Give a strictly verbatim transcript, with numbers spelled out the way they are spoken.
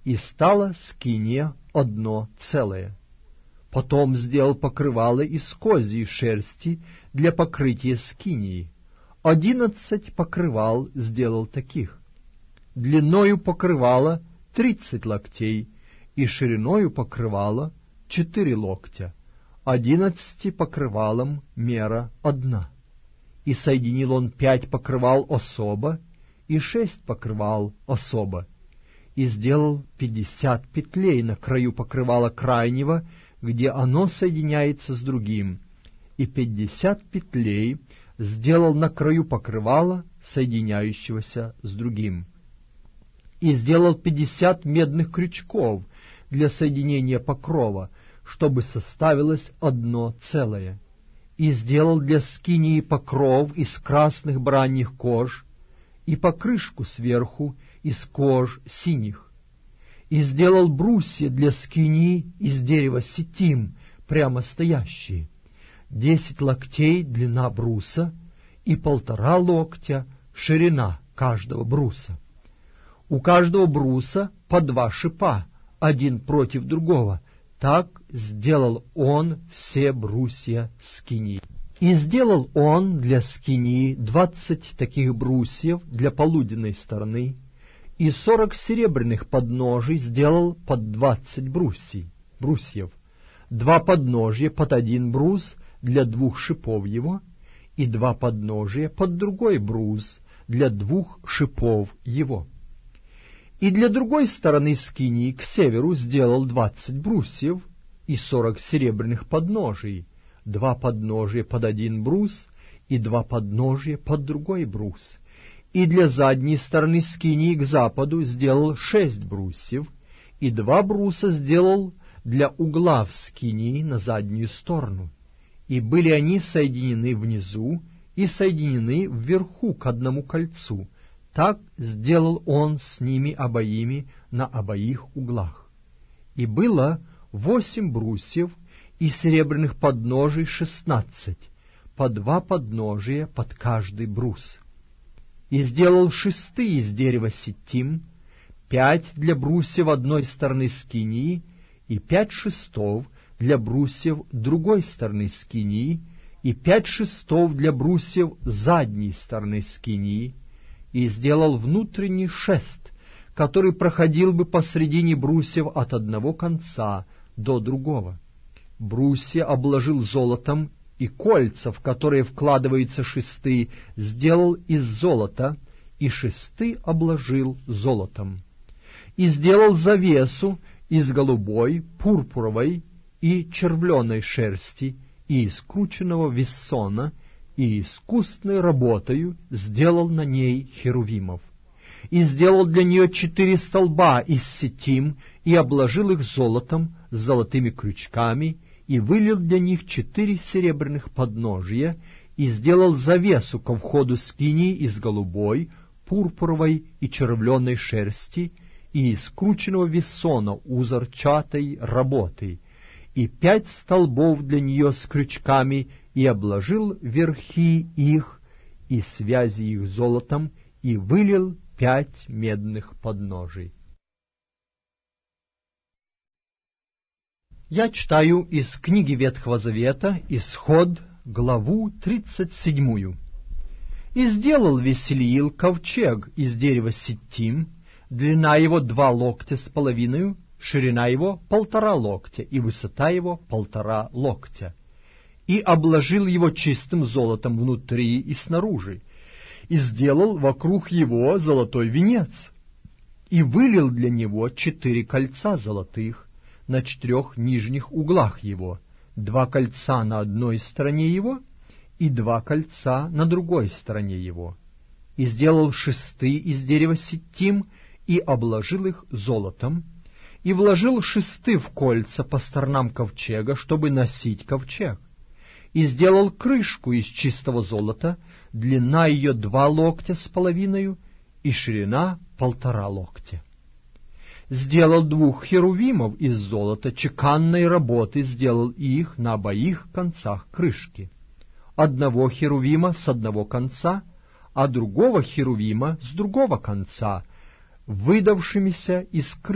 и стала скиния одно целое. Потом сделал покрывало из козьей шерсти для покрытия скинии. Одиннадцать покрывал сделал таких. Длиною покрывала тридцать локтей, и шириною покрывала четыре локтя. Одиннадцати покрывалом мера одна. И соединил он пять покрывал особо, и шесть покрывал особо, и сделал пятьдесят петлей на краю покрывала крайнего, где оно соединяется с другим, и пятьдесят петлей сделал на краю покрывала, соединяющегося с другим. И сделал пятьдесят медных крючков для соединения покрова, чтобы составилось одно целое. И сделал для скинии покров из красных бараньих кож, и покрышку сверху из кож синих. И сделал брусья для скинии из дерева ситим, прямо стоящие. Десять локтей длина бруса, и полтора локтя ширина каждого бруса. У каждого бруса по два шипа, один против другого. Так сделал он все брусья скинии. И сделал он для скинии двадцать таких брусьев для полуденной стороны, и сорок серебряных подножий сделал под двадцать брусий, брусьев, два подножья под один брус для двух шипов его, и два подножия под другой брус для двух шипов его. И для другой стороны скинии к северу сделал двадцать брусьев и сорок серебряных подножий, два подножия под один брус и два подножия под другой брус. И для задней стороны скинии к западу сделал шесть брусьев, и два бруса сделал для угла в скинии на заднюю сторону. И были они соединены внизу и соединены вверху к одному кольцу. Так сделал он с ними обоими на обоих углах. И было восемь брусьев и серебряных подножий шестнадцать, по два подножия под каждый брус. И сделал шесты из дерева ситим, пять для брусьев одной стороны скинии, и пять шестов для брусьев другой стороны скинии, и пять шестов для брусьев задней стороны скинии, и сделал внутренний шест, который проходил бы посредине брусьев от одного конца до другого. Брусья обложил золотом, и кольца, в которые вкладываются шесты, сделал из золота, и шесты обложил золотом. И сделал завесу из голубой, пурпуровой и червленой шерсти, и из крученного вессона, и искусной работою сделал на ней херувимов. И сделал для нее четыре столба из ситим, и обложил их золотом с золотыми крючками, и вылил для них четыре серебряных подножия, и сделал завесу ко входу скинии из голубой, пурпуровой и червленой шерсти, и из крученного вессона узорчатой работы, и пять столбов для нее с крючками, и обложил верхи их и связи их золотом, и вылил пять медных подножий. Я читаю из книги Ветхого Завета, Исход, главу тридцать седьмую. «И сделал Веселиил ковчег из дерева ситим, длина его два локтя с половиной, ширина его полтора локтя, и высота его полтора локтя. И обложил его чистым золотом внутри и снаружи, и сделал вокруг его золотой венец, и вылил для него четыре кольца золотых на четырех нижних углах его, два кольца на одной стороне его и два кольца на другой стороне его. И сделал шесты из дерева ситим, и обложил их золотом, и вложил шесты в кольца по сторонам ковчега, чтобы носить ковчег. И сделал крышку из чистого золота, длина ее два локтя с половиной, и ширина полтора локтя. Сделал двух херувимов из золота, чеканной работы сделал их на обоих концах крышки. Одного херувима с одного конца, а другого херувима с другого конца, выдавшимися из крышки.